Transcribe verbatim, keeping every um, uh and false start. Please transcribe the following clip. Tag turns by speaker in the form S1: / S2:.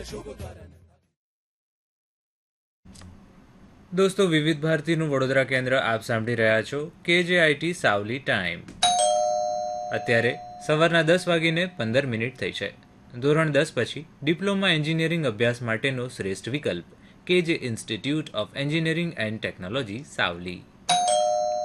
S1: દોસ્તો, વિવિધ ભારતીનું વડોદરા કેન્દ્ર આપ સાંભળી રહ્યા છો કેજેઆઈટી સાવલી ટાઈમ. અત્યારે સવારના દસ વાગીને પંદર મિનિટ થઈ છે. ધોરણ દસ પછી ડિપ્લોમા એન્જિનિયરિંગ અભ્યાસ માટેનો શ્રેષ્ઠ વિકલ્પ કેજે institute of engineering and technology Savli.